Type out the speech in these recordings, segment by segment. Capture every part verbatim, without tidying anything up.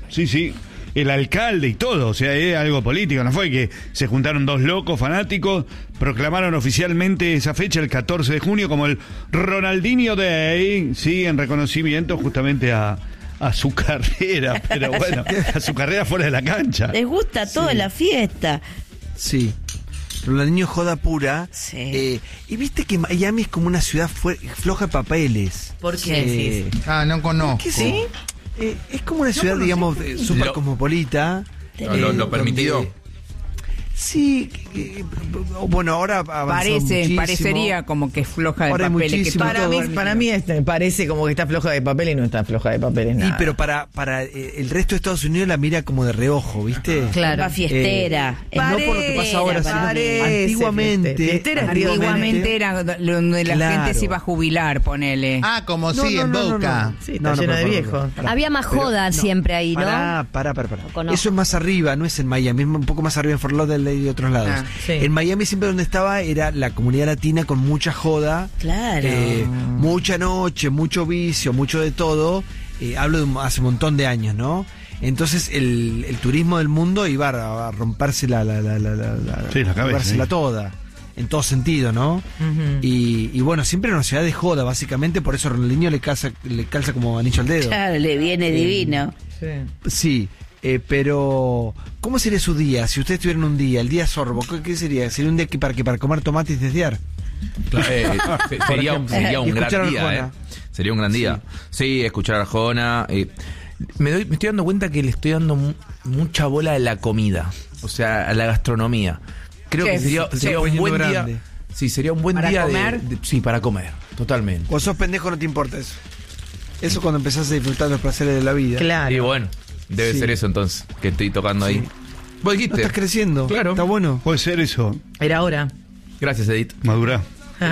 sí, sí. El alcalde y todo, o sea, es algo político, no fue que se juntaron dos locos fanáticos, proclamaron oficialmente esa fecha, el catorce de junio, como el Ronaldinho Day, sí, en reconocimiento justamente a, a su carrera, pero bueno, a su carrera fuera de la cancha. Les gusta toda Sí. la fiesta. Sí. Ronaldinho joda pura. Sí. Eh, y viste que Miami es como una ciudad fue- floja de papeles. ¿Por Eh, qué? Ah, no conozco. ¿Qué sí? Eh, es como una ciudad, digamos, eh, súper Lo- cosmopolita. Lo, lo- lo permitido. donde- Sí, eh, bueno, ahora avanzó Parece, muchísimo. parecería como que es floja de Ahora hay papeles. Que muchísimo, todo Para mí, permitido. para mí este, parece como que está floja de papel y no está floja de papeles Y nada. pero para, para eh, el resto de Estados Unidos la mira como de reojo, ¿viste? Claro. Va fiestera. Eh, Es no por lo que pasa ahora, sino parece, antiguamente. fieste- fiestera es Río de Antiguamente era donde la Claro. gente se iba a jubilar, ponele. Ah, como No, sí, no, en no, no, Boca. no. Sí, está No, no, lleno pará, de pará, viejos. pará. Había más joda siempre ahí, ¿no? Pará, pará, pará, pará. No conozco. Eso es más arriba, no es en Miami, es un poco más arriba en Fort Lauderdale y otros lados. Ah, sí. En Miami siempre donde estaba era la comunidad latina con mucha joda, Claro. eh, mucha noche, mucho vicio, mucho de todo. Eh, hablo de un- hace un montón de años, ¿no? Entonces el, el turismo del mundo iba a, a romperse la, la, la, la, la- la- Sí, la cabeza, rompérsela sí. toda, en todo sentido, ¿no? Ujú. Y, y bueno, siempre era una ciudad de joda, básicamente, por eso a Ronaldinho le calza, le calza como anillo al dedo. Claro, le viene divino. Sí. Sí, eh, pero ¿cómo sería su día? Si ustedes tuvieran un día, el día sorbo, ¿qué, qué sería? ¿Sería un día que para, que para comer tomate y desdear? Eh, se- sería, un- sería un Y escuchar gran a día, Arjona. ¿eh? Sería un gran día. Sí, escuchar a Arjona. eh, me, doy, me estoy dando cuenta que le estoy dando mu- mucha bola a la comida, o sea, a la gastronomía. Creo Sí, que sería, sí, sería un poniendo buen grande. día. Sí, sería un buen ¿Para día de- comer? de- sí, para comer, totalmente. O sos pendejo, no te importa eso. Eso cuando empezás a disfrutar de los placeres de la vida. Claro. Y bueno, debe Sí. ser eso entonces, que estoy tocando ahí. Vos No dijiste. estás creciendo. Claro. Está bueno. Puede ser eso, Era hora. Gracias, Edith. madurá.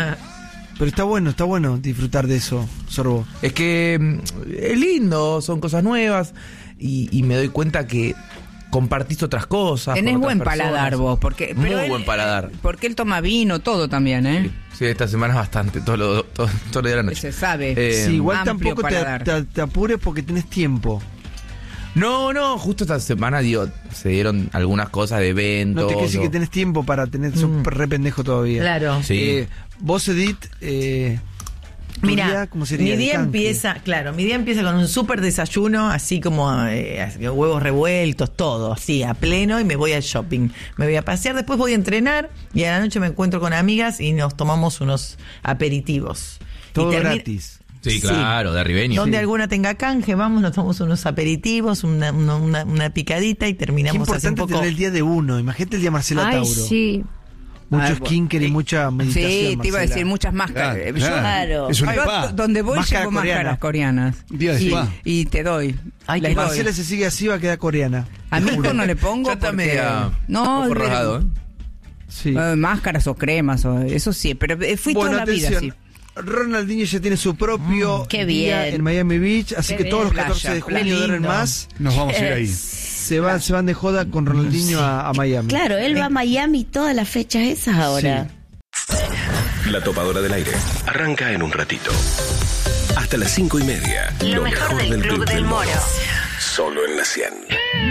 Pero está bueno, está bueno disfrutar de eso, Sorbo. Es que mm, es lindo, son cosas nuevas y, y me doy cuenta que compartís otras cosas. Tenés con otras buen personas. paladar vos, porque Muy pero él- buen paladar. Porque él toma vino, todo también, ¿eh? Sí, esta semana bastante, todo lo, todo, todo lo de la noche. Se sabe. Eh, sí, igual amplio tampoco te, paladar. te- te apures porque tenés tiempo. No, no, justo esta semana, digo, se dieron algunas cosas de No eventos. te quiere decir o- que tenés tiempo para tener. Sos re pendejo todavía. Claro. Sí. Eh, vos, Edith, eh, tu Mira, día, ¿cómo sería? mi De día canje. empieza, claro, mi día empieza con un súper desayuno, así como eh, así que huevos revueltos, todo, así, a pleno, y me voy al shopping. Me voy a pasear, después voy a entrenar, y a la noche me encuentro con amigas y nos tomamos unos aperitivos. Todo Y termi- gratis. Sí, claro, de arribeño. Donde Sí. alguna tenga canje, vamos, nos tomamos unos aperitivos, una, una, una- una picadita y Qué terminamos así un importante poco. tener el día de uno. Imagínate el día Marcela Ay, Tauro. sí. Mucho Ah, skinker y sí. mucha meditación. Sí, te iba a Marcela. decir muchas máscaras. Claro, Yo- claro. Es un yo spa. d- donde voy Máscara llevo coreana. máscaras coreanas. Día de y, spa. y te doy. Ay, Les qué doy. Marcela se sigue así, va a quedar coreana. A mi hijo no le pongo Ya está porque... media no, un poco de- rasgado, ¿eh? Sí. eh, máscaras o cremas, o, eso sí, pero eh, fui Bueno, toda la vida atención. así. Ronaldinho ya tiene su propio qué día bien. en Miami Beach, así Qué que todos los bien. catorce de Playa, junio playa. duermen Lindo. más. Nos vamos a ir ahí. Se van, se van de joda con Ronaldinho a, a Miami. Claro, él va a Miami todas las fechas esas ahora. La topadora del aire arranca en un ratito. Hasta las cinco y media. Lo mejor del Club del Moro. Solo en la cien.